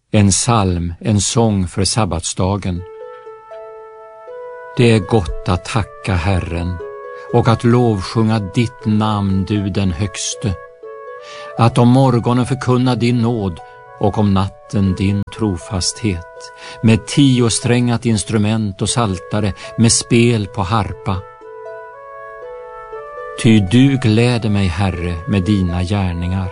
en psalm, en sång för sabbatsdagen. Det är gott att tacka Herren och att lovsjunga ditt namn, du den högste. Att om morgonen förkunna din nåd och om natten din trofasthet, med 10-strängat instrument och saltare, med spel på harpa. Ty du gläder mig, Herre, med dina gärningar.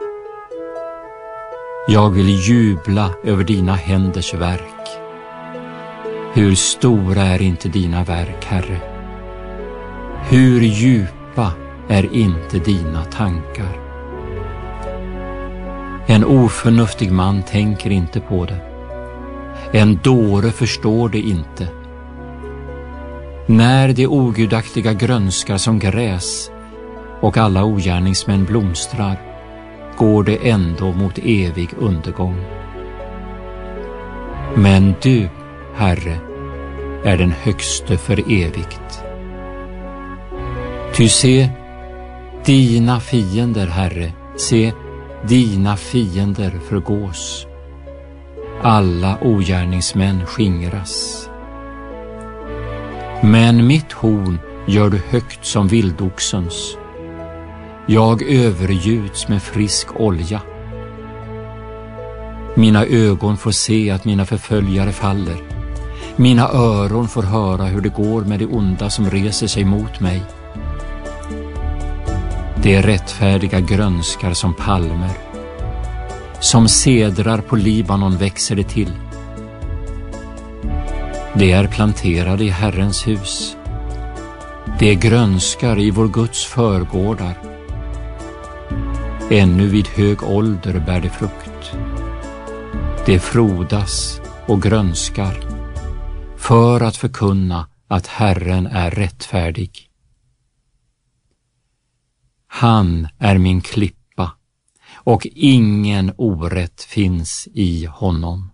Jag vill jubla över dina händers verk. Hur stora är inte dina verk, Herre? Hur djupa är inte dina tankar? En oförnuftig man tänker inte på det. En dåre förstår det inte. När det ogudaktiga grönskar som gräs och alla ogärningsmän blomstrar, går det ändå mot evig undergång. Men du, Herre, är den högste för evigt. Ty se, dina fiender, Herre, se, dina fiender förgås. Alla ogärningsmän skingras. Men mitt horn gör du högt som vildoxens. Jag övergjuts med frisk olja. Mina ögon får se att mina förföljare faller. Mina öron får höra hur det går med det onda som reser sig mot mig. Det rättfärdiga grönskar som palmer. Som cedrar på Libanon växer det till. Det är planterade i Herrens hus. Det grönskar i vår Guds förgårdar. Ännu vid hög ålder bär det frukt. Det frodas och grönskar för att förkunna att Herren är rättfärdig. Han är min klippa och ingen orätt finns i honom.